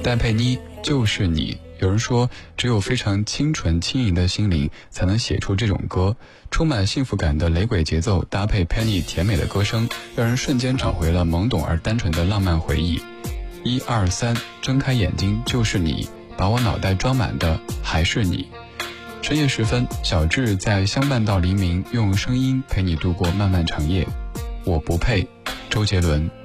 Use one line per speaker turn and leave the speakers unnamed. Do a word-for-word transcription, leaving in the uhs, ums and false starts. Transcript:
戴佩妮就是你。有人说，只有非常清纯轻盈的心灵才能写出这种歌，充满幸福感的雷鬼节奏搭配 Penny 甜美的歌声，让人瞬间找回了懵懂而单纯的浪漫回忆。一二三，睁开眼睛就是你，把我脑袋装满的还是你。深夜时分，小智在相伴到黎明，用声音陪你度过漫漫长夜。我不配，周杰伦。